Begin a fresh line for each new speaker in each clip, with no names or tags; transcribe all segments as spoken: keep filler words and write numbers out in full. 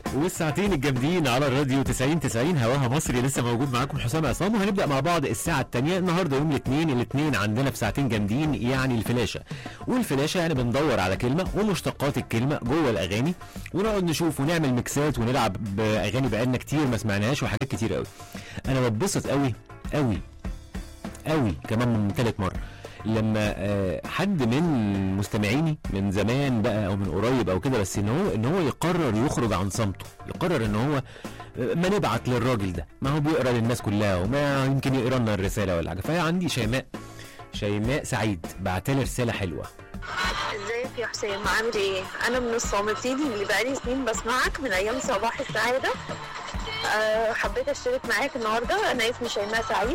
والساعتين الجامدين على الراديو تسعين تسعين هواها مصري لسه موجود معاكم حسام عصام، وهنبدا مع بعض الساعه الثانيه النهارده يوم الاثنين. الاثنين عندنا في ساعتين جامدين يعني الفلاشه، والفلاشه يعني بندور على كلمه ومشتقات الكلمه جوه الاغاني، ونقعد نشوف ونعمل ميكسات ونلعب باغاني بقالنا كتير ما سمعناهاش وحاجات كتير قوي. انا بتبسط قوي قوي قوي كمان من ثالث مره لما حد من مستمعيني من زمان بقى او من قريب او كده، بس ان هو ان هو يقرر يخرج عن صمته، يقرر ان هو ما نبعت للراجل ده، ما هو بيقرا للناس كلها وما يمكن يقرا لنا الرساله ولا حاجه. فهي عندي شيماء شيماء سعيد بعتلي رساله حلوه.
ازيك يا حسام، عامل ايه؟ انا من الصامتين اللي بقالي سنين بسمعك من ايام صباح السعاده. أه حبيت اشترك معاك النهارده. انا اسمي شيماء سعيد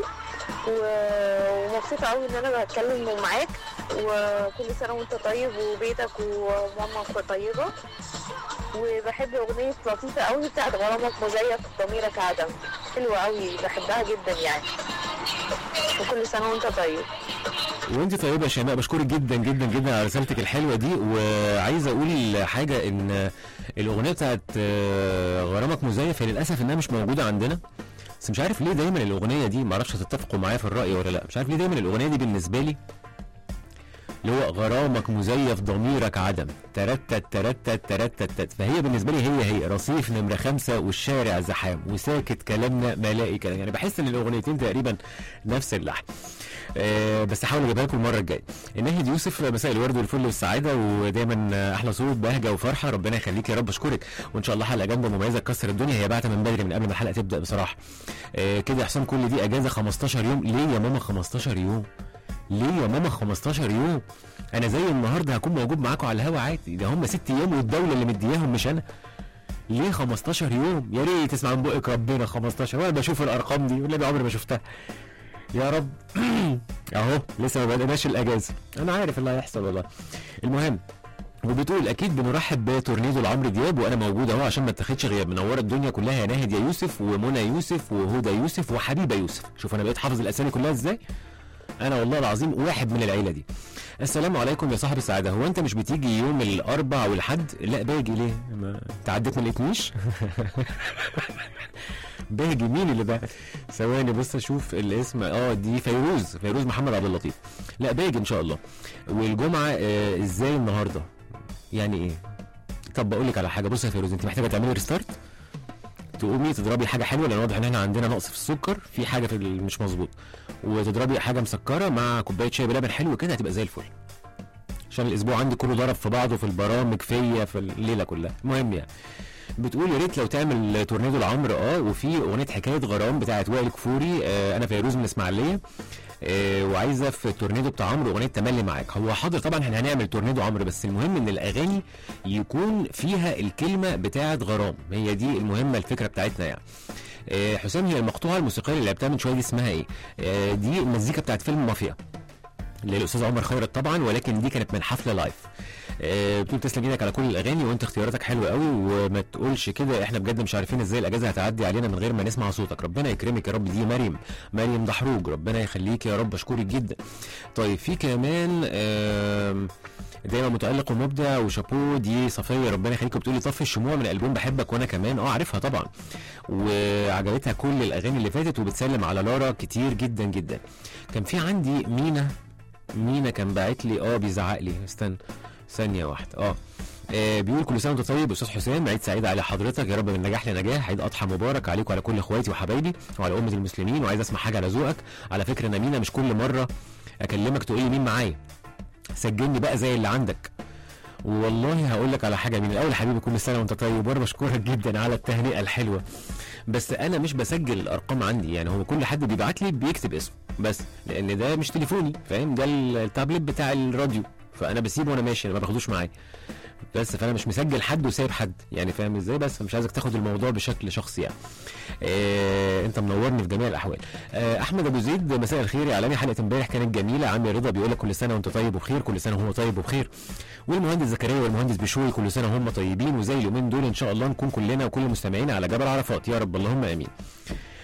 ومبسوطه قوي ان انا بتكلم معاك، وكل سنه وانت طيب وبيتك ومامك طيبه. وبحب اغنيه لطيفه قوي بتاعت غرامك مزيف ضميرك عدم، حلوه قوي بحبها جدا يعني. وكل سنه وانت طيب.
وانت طيبه يا شيماء، بشكرك جدا جدا جدا على رسالتك الحلوه دي. وعايز اقول حاجه، ان الاغنيه بتاعت غرامك مزيف هي للاسف انها مش موجوده عندنا، بس مش عارف ليه دايما الاغنيه دي، معرفش هتتفقوا معايا في الراي ولا لا، مش عارف ليه دايما الاغنيه دي بالنسبه لي اللي هو غرامك مزيف ضميرك عدم ترتت ترتت ترتت، فهي بالنسبه لي هي هي رصيف نمره خمسه والشارع زحام وساكت كلامنا ملائكه كلام، يعني بحس ان الاغنيتين تقريبا نفس اللحن. أه بس هحاول اجيبها لكم المره الجايه. الناهد يوسف، مساء الورد والفل والسعاده، ودايما احلى صوت بهجه وفرحه، ربنا يخليك يا رب، اشكرك، وان شاء الله حلقه جامده مميزه تكسر الدنيا. هي بعتها من بدري من قبل ما الحلقه تبدا بصراحه. أه كده يا حسام، كل دي اجازه خمستاشر يوم؟ ليه يا ماما خمستاشر يوم؟ ليه يا ماما خمستاشر يوم؟ انا زي النهارده هكون موجود معاكم على الهوا عادي، ده هم ست ايام والدوله اللي مدياهم مش انا. ليه خمستاشر يوم؟ يا ريت تسمع من بقك ربنا خمستاشر، وانا بشوف الارقام دي والنبي عمري ما شفتها يا رب. اهو لسه ما بدأناش الاجازه، انا عارف اللي هيحصل والله. المهم، وبتقول اكيد بنرحب بتورنيدو لعمرو دياب، وانا موجود اهو عشان ما اتاخدش غياب. منوره الدنيا كلها يا ناهد يا يوسف ومنى يوسف وهدى يوسف وحبيبه يوسف. شوف انا بقيت حافظ الاسامي كلها ازاي، انا والله العظيم واحد من العيله دي. السلام عليكم يا صاحب السعاده، هو انت مش بتيجي يوم الاربع والحد؟ لا باجي، ليه؟ ما تعديت ما لقيتنيش؟ باجي. مين اللي بقى؟ ثواني بص اشوف الاسم. اه دي فيروز، فيروز محمد عبد اللطيف. لا باجي ان شاء الله. والجمعه آه ازاي النهارده؟ يعني ايه؟ طب بقول لك على حاجه، بص يا فيروز، انت محتاجه تعملي ريستارت، تقومي تضربي حاجه حلوه، لان واضح ان احنا عندنا نقص في السكر، في حاجه في مش مظبوط، وتضربي حاجه مسكره مع كوبايه شاي بلبن حلو كده، هتبقى زي الفل. عشان الاسبوع عندي كله ضرب في بعضه في البرامج فيا في الليله كلها. المهم يعني بتقول يا ريت لو تعمل تورنيدو لعمرو، اه وفي اغنيه حكايه غرام بتاعت وائل كفوري. آه انا فيروز من اسماعيليه، آه وعايزه في التورنيدو بتاع عمرو اغنيه تملي معاك. هو حاضر طبعا، احنا هنعمل تورنيدو عمرو، بس المهم ان الاغاني يكون فيها الكلمه بتاعت غرام، هي دي المهمه الفكره بتاعتنا يعني. آه حسام، هي المقطوعه الموسيقيه اللي لعبتها من شويه دي اسمها ايه؟ آه دي المزيكا بتاعت فيلم مافيا للاستاذ عمر خيرت طبعا، ولكن دي كانت من حفله لايف. أه بتقول تسلم ايدك على كل الاغاني، وانت اختياراتك حلوه قوي، وما تقولش كده، احنا بجد مش عارفين ازاي الاجازه هتعدي علينا من غير ما نسمع صوتك، ربنا يكرمك يا رب. دي مريم مريم دحروج، ربنا يخليك يا رب، اشكرك جدا. طيب في كمان أه دايما متالق ومبدع وشابو، دي صفيه ربنا يخليك، بتقولي طفي الشموع من البوم بحبك، وانا كمان اه عارفها طبعا، وعجبتها كل الاغاني اللي فاتت، وبتسلم على لارا كتير جدا جدا. كان في عندي مينا مينا كان باعت لي اه بيزعق لي، استنى ثانيه واحده. اه, آه بيقول كل سنه وانت طيب استاذ حسام، عيد سعيد على حضرتك يا رب، من نجاح لنجاح، عيد اضحى مبارك عليك وعلى كل اخواتي وحبايبي وعلى امه المسلمين، وعايز اسمع حاجه على ذوقك. على فكره انا مينا مش كل مره اكلمك تقول لي مين معايا، سجلني بقى زي اللي عندك. والله هقول لك على حاجه، من الاول يا حبيبي كل سنه وانت طيب، وانا بشكرك جدا على التهنئه الحلوه، بس انا مش بسجل الارقام عندي، يعني هو كل حد بيبعت لي بيكتب اسمه بس، لان ده مش تليفوني فاهم، ده التابلت بتاع الراديو، فانا بسيبه وانا ماشي، انا ما باخدوش معايا بس، فانا مش مسجل حد وسايب حد يعني، فاهم ازاي؟ بس مش عايزك تاخد الموضوع بشكل شخصي يعني. إيه انت منورني في جميع الاحوال. إيه احمد ابو زيد، مساء الخير يا عالمي، حلقه امبارح كانت جميله. عمي رضا بيقول لك كل سنه وانت طيب وبخير، كل سنه وهو طيب وبخير، والمهندس زكريا والمهندس بشوي كل سنه وهم طيبين، وزي اليومين دول ان شاء الله نكون كلنا وكل مستمعينا على جبل عرفات يا رب، اللهم امين.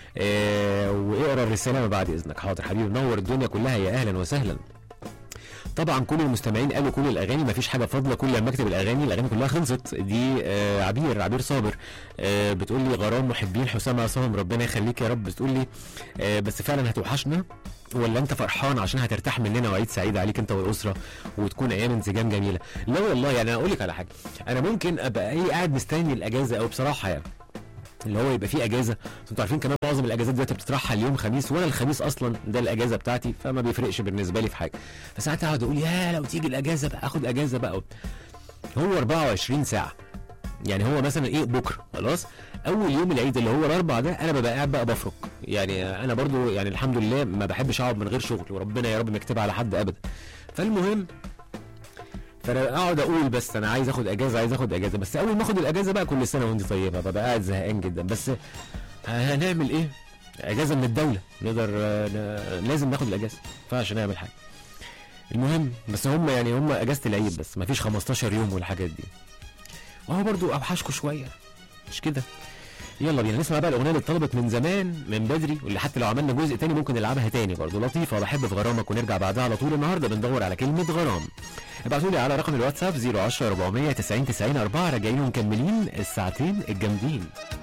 إيه واقرا الرساله ما بعد اذنك. حاضر حبيبي، منور الدنيا كلها، يا اهلا وسهلا. طبعا كل المستمعين قالوا كل الاغاني، ما فيش حاجه فاضله، كل لما اكتب الاغاني الاغاني كلها خلصت. دي آه عبير عبير صابر آه بتقول لي غرام محبين حسام عصام ربنا يخليك يا رب. بتقول لي آه بس فعلا هتوحشنا، ولا انت فرحان عشان هترتاح مننا وعيد سعيد عليك انت والاسره وتكون ايام انسجام جميله؟ لا والله يعني انا اقول لك على حاجه، انا ممكن ابقى ايه قاعد مستني الاجازه، او بصراحه يعني اللي هو يبقى فيه اجازه. انتوا عارفين كمان معظم الاجازات دلوقتي بتترحل يوم خميس، وانا الخميس اصلا ده الاجازه بتاعتي، فما بيفرقش بالنسبه لي في حاجه. فساعتها اقعد اقول يا لو تيجي الاجازه بقى اخد اجازه بقى. هو أربعة وعشرين ساعه، يعني هو مثلا ايه بكره خلاص اول يوم العيد اللي هو الاربع ده انا ببقى قاعد بقى بفرق. يعني انا برضو يعني الحمد لله ما بحبش اقعد من غير شغل، وربنا يا رب ما يكتبها على حد ابدا. فالمهم فانا اقعد اقول بس انا عايز اخد اجازه عايز اخد اجازه، بس اول ما اخد الاجازه بقى كل سنه وانت طيبه ببقى قاعد زهقان جدا. بس هنعمل ايه؟ اجازه من الدوله نقدر لازم ناخد الاجازه، ما ينفعش نعمل حاجه. المهم بس هم يعني هم اجازه العيد بس ما فيش خمستاشر يوم والحاجات دي، وهو برضو اوحشكوا شويه مش كده؟ يلا بينا نسمع بقى الاغنيه اللي اتطلبت من زمان من بدري، واللي حتى لو عملنا جزء تاني ممكن نلعبها تاني برضه لطيفه، بحب في غرامك، ونرجع بعدها على طول. النهارده بندور على كلمه غرام. ابعتوا لي على رقم الواتساب صفر عشرة أربعمية تسعين تسعين أربعة. راجعين ومكملين الساعتين الجامدين.